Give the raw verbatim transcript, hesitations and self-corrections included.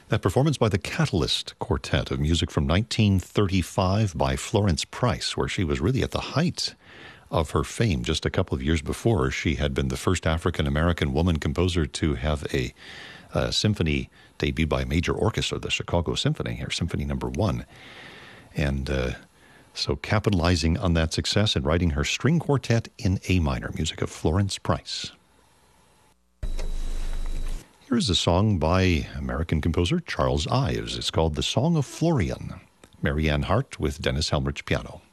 That performance by the Catalyst Quartet of music from nineteen thirty-five by Florence Price, where she was really at the height of her fame. Just a couple of years before, she had been the first African-American woman composer to have a, a symphony debuted by a major orchestra, the Chicago Symphony, or Symphony Number One. And uh, so capitalizing on that success and writing her string quartet in A minor, music of Florence Price. Here's a song by American composer Charles Ives. It's called The Song of Florian. Marianne Hart with Dennis Helmrich piano.